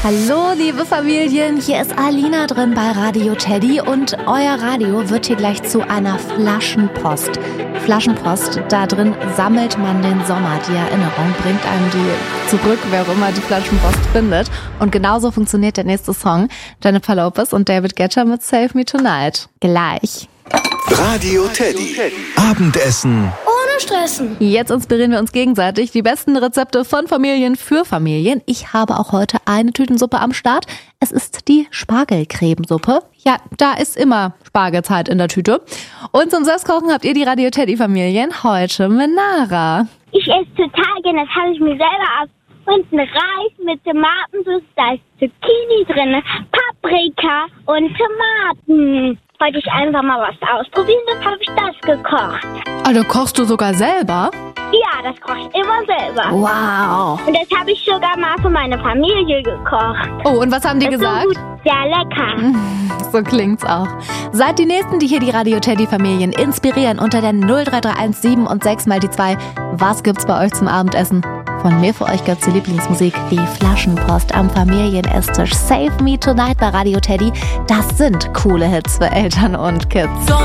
Hallo, liebe Familien, hier ist Alina drin bei Radio Teddy und euer Radio wird hier gleich zu einer Flaschenpost. Flaschenpost, da drin sammelt man den Sommer. Die Erinnerung bringt einem die zurück, wer auch immer die Flaschenpost findet. Und genauso funktioniert der nächste Song. Jennifer Lopez und David Guetta mit Save Me Tonight. Gleich. Radio Teddy. Abendessen. Ohne Stressen. Jetzt inspirieren wir uns gegenseitig. Die besten Rezepte von Familien für Familien. Ich habe auch heute eine Tütensuppe am Start. Es ist die Spargelcremesuppe. Ja, da ist immer Spargelzeit in der Tüte. Und zum Selbstkochen habt ihr die Radio Teddy Familien heute mit Nara. Ich esse total gerne, das habe ich mir selber ab. Und ein Reis mit Tomatensauce, da ist Zucchini drin, Paprika und Tomaten. Wollte ich einfach mal was ausprobieren, dann habe ich das gekocht. Also kochst du sogar selber? Ja, das koche ich immer selber. Wow. Und das habe ich sogar mal für meine Familie gekocht. Oh, und was haben die gesagt? So gut, sehr lecker. So klingt's auch. Seid die Nächsten, die hier die Radio Teddy Familien inspirieren unter der 03317 und 6 mal die 2. Was gibt's bei euch zum Abendessen? Von mir für euch gibt's die Lieblingsmusik, die Flaschenpost am Familienesstisch. Save Me Tonight bei Radio Teddy. Das sind coole Hits für Eltern und Kids.